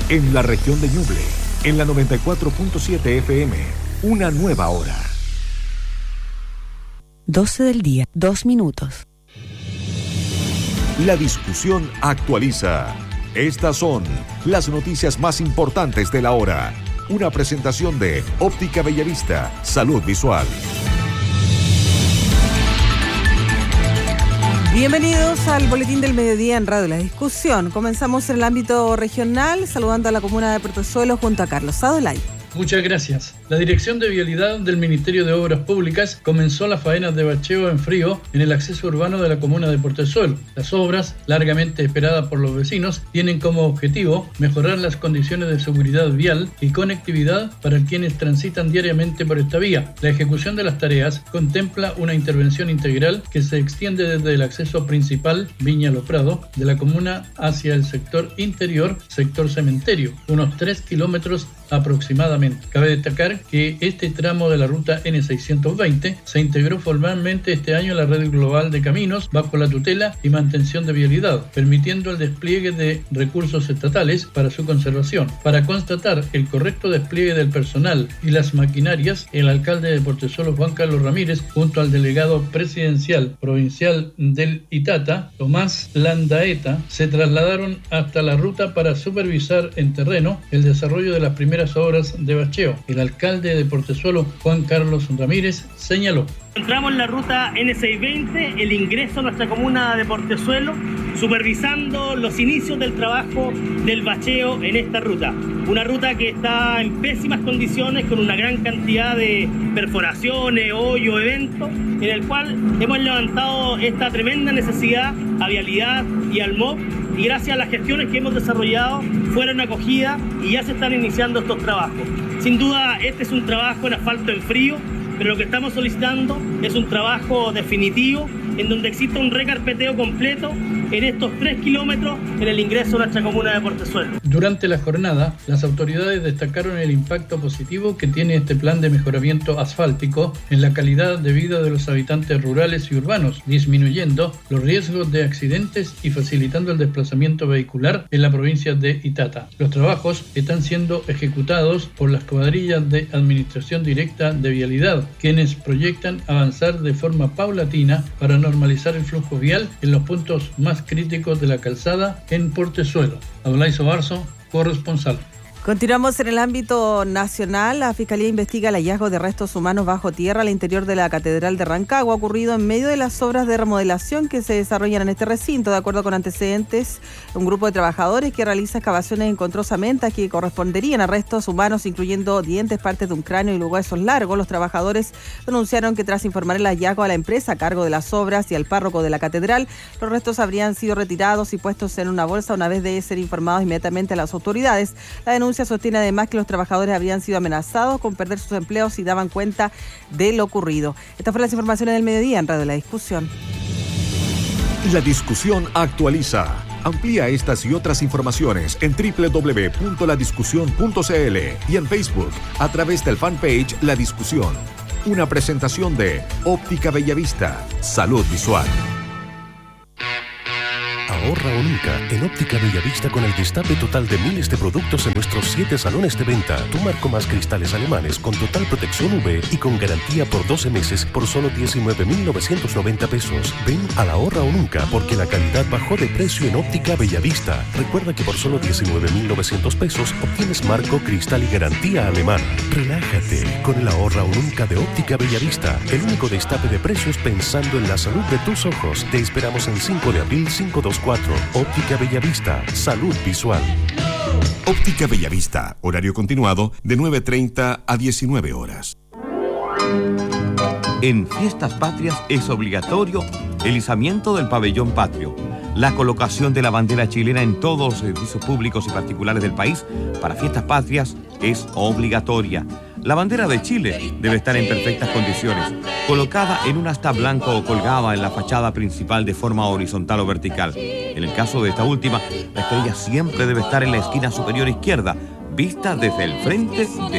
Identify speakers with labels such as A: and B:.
A: En la región de Ñuble, en la 94.7 FM, una nueva hora.
B: 12 del día, 2 minutos.
A: La discusión actualiza. Estas son las noticias más importantes de la hora. Una presentación de Óptica Bellavista, Salud Visual.
C: Bienvenidos al Boletín del Mediodía en Radio La Discusión. Comenzamos en el ámbito regional, saludando a la comuna de Portezuelo junto a Carlos Sadolay.
D: Muchas gracias. La Dirección de Vialidad del Ministerio de Obras Públicas comenzó las faenas de bacheo en frío en el acceso urbano de la comuna de Portezuelo. Las obras, largamente esperadas por los vecinos, tienen como objetivo mejorar las condiciones de seguridad vial y conectividad para quienes transitan diariamente por esta vía. La ejecución de las tareas contempla una intervención integral que se extiende desde el acceso principal, Viña Lo Prado, de la comuna hacia el sector interior, sector cementerio, unos 3 kilómetros aproximadamente. Cabe destacar que este tramo de la ruta N620 se integró formalmente este año a la red global de caminos bajo la tutela y mantención de vialidad, permitiendo el despliegue de recursos estatales para su conservación. Para constatar el correcto despliegue del personal y las maquinarias, el alcalde de Portezuelo, Juan Carlos Ramírez, junto al delegado presidencial provincial del Itata, Tomás Landaeta, se trasladaron hasta la ruta para supervisar en terreno el desarrollo de las primeras obras de bacheo. El alcalde de Portezuelo, Juan Carlos Ramírez, señaló:
E: entramos en la ruta N620, el ingreso a nuestra comuna de Portezuelo, supervisando los inicios del trabajo del bacheo en esta ruta. Una ruta que está en pésimas condiciones, con una gran cantidad de perforaciones, hoyos, eventos, en el cual hemos levantado esta tremenda necesidad a Vialidad y al MOP, y gracias a las gestiones que hemos desarrollado fueron acogidas y ya se están iniciando estos trabajos. Sin duda, este es un trabajo en asfalto en frío, pero lo que estamos solicitando es un trabajo definitivo en donde exista un recarpeteo completo en estos 3 kilómetros en el ingreso a nuestra comuna de Portezuelo.
D: Durante la jornada, las autoridades destacaron el impacto positivo que tiene este plan de mejoramiento asfáltico en la calidad de vida de los habitantes rurales y urbanos, disminuyendo los riesgos de accidentes y facilitando el desplazamiento vehicular en la provincia de Itata. Los trabajos están siendo ejecutados por las cuadrillas de Administración Directa de Vialidad, quienes proyectan avanzar de forma paulatina para normalizar el flujo vial en los puntos más críticos de la calzada en Portezuelo. Adolay Sobarzo, corresponsal.
C: Continuamos en el ámbito nacional. La Fiscalía investiga el hallazgo de restos humanos bajo tierra al interior de la Catedral de Rancagua, ocurrido en medio de las obras de remodelación que se desarrollan en este recinto. De acuerdo con antecedentes, un grupo de trabajadores que realiza excavaciones encontró osamentas que corresponderían a restos humanos, incluyendo dientes, partes de un cráneo y huesos largos. Los trabajadores denunciaron que tras informar el hallazgo a la empresa a cargo de las obras y al párroco de la catedral, los restos habrían sido retirados y puestos en una bolsa una vez de ser informados inmediatamente a las autoridades. La denuncia sostiene además que los trabajadores habrían sido amenazados con perder sus empleos si daban cuenta de lo ocurrido. Estas fueron las informaciones del mediodía en Radio La Discusión.
A: La discusión actualiza. Amplía estas y otras informaciones en www.ladiscusión.cl y en Facebook a través del fanpage La Discusión. Una presentación de Óptica Bellavista, Salud Visual.
F: Ahorra o nunca en Óptica Bellavista con el destape total de miles de productos en nuestros 7 salones de venta. Tu marco más cristales alemanes con total protección UV y con garantía por 12 meses por solo 19.990 pesos. Ven a la Ahorra o nunca porque la calidad bajó de precio en Óptica Bellavista. Recuerda que por solo 19.900 pesos obtienes marco, cristal y garantía alemana. Relájate con el Ahorra o nunca de Óptica Bellavista. El único destape de precios pensando en la salud de tus ojos. Te esperamos en 5 de abril 524. Óptica Bellavista, Salud Visual.
A: Óptica Bellavista, horario continuado de 9:30 a 19 horas.
G: En Fiestas Patrias es obligatorio el izamiento del pabellón patrio, la colocación de la bandera chilena en todos los edificios públicos y particulares del país para Fiestas Patrias es obligatoria. La bandera de Chile debe estar en perfectas condiciones, colocada en un asta blanco o colgada en la fachada principal de forma horizontal o vertical. En el caso de esta última, la estrella siempre debe estar en la esquina superior izquierda, vista desde el frente del